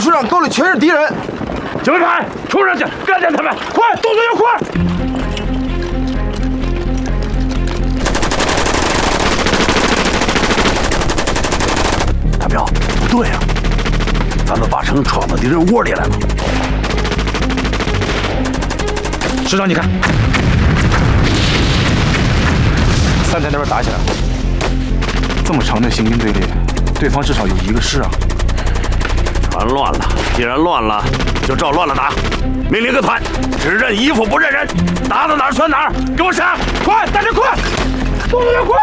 树上高里全是敌人。 警卫排，冲上去干掉他们！快，动作要快！ 大彪，不对呀，咱们把城闯到敌人窝里来了。 师长，你看 3台那边打起来了，这么长的行军队列，对方至少有1个师啊。 船乱了，既然乱了，就照乱了打。命令各团，只认衣服不认人，打到哪儿算哪儿，给我杀！ 快，大家快，动作要快！